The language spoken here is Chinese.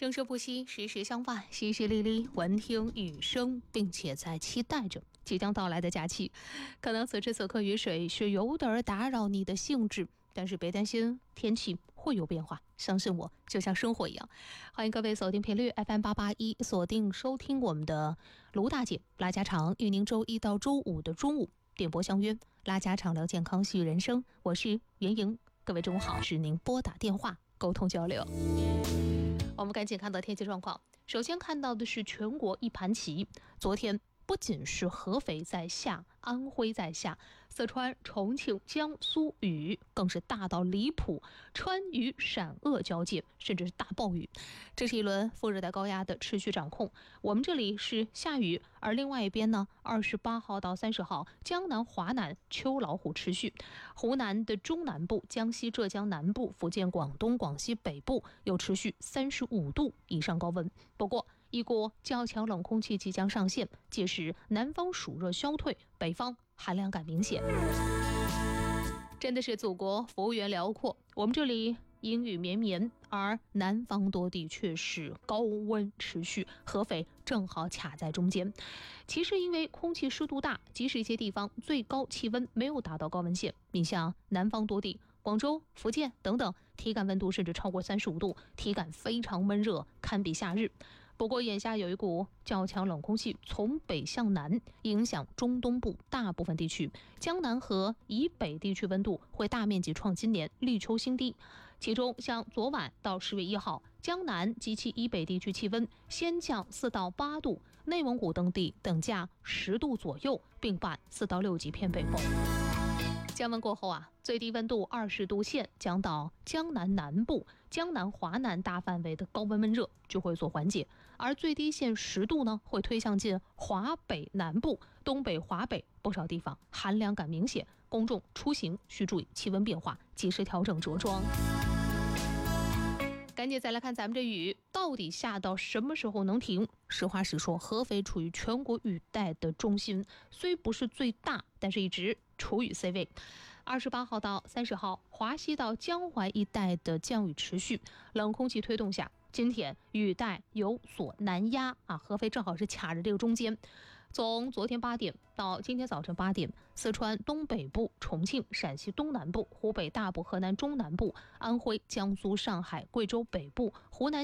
生生不息，时时相伴，淅淅沥沥，闻听雨声，并且在期待着即将到来的假期。可能此时此刻雨水是有点打扰你的兴致，但是别担心，天气会有变化，相信我，就像生活一样。欢迎各位锁定频率 FM881，锁定收听我们的卢大姐拉家常，与您周一到周五的中午点播相约，拉家常聊健康，续人生。我是袁莹，各位中午好，是您拨打电话沟通交流。我们赶紧看到天气状况，首先看到的是全国一盘棋。昨天不仅是合肥在下，安徽在下，四川、重庆、江苏雨更是大到离谱，川渝、陕鄂交界，甚至是大暴雨。这是一轮副热带高压的持续掌控，我们这里是下雨，而另外一边呢，28号到30号，江南、华南秋老虎持续，湖南的中南部、江西、浙江南部、福建、广东、广西北部又持续35度以上高温。不过一股较强冷空气即将上线，届时南方暑热消退，北方寒凉感明显。真的是祖国幅员辽阔，我们这里阴雨绵绵，而南方多地却是高温持续，合肥正好卡在中间。其实因为空气湿度大，即使一些地方最高气温没有达到高温线，你像南方多地，广州、福建等等，体感温度甚至超过35度，体感非常闷热，堪比夏日。不过眼下有一股较强冷空气从北向南影响中东部大部分地区，江南和以北地区温度会大面积创今年立秋新低。其中像昨晚到10月1号，江南及其以北地区气温先降4到8度，内蒙古等地等价10度左右，并伴4到6级偏北风。降温过后最低温度20度线将到江南南部、江南、华南大范围的高温闷热就会所缓解，而最低线10度呢，会推向近华北南部、东北、华北不少地方寒凉感明显，公众出行需注意气温变化，及时调整着装。赶紧再来看咱们这雨到底下到什么时候能停？实话实说，合肥处于全国雨带的中心，虽不是最大，但是一直处于 C 位。28号到30号，华西到江淮一带的降雨持续，冷空气推动下，今天雨带有所南压合肥正好是卡着这个中间。从昨天8点到今天早晨8点，四川东北部、重庆、陕西东南部、湖北大部、河南中南部、安徽、江苏、上海、贵州北部、湖南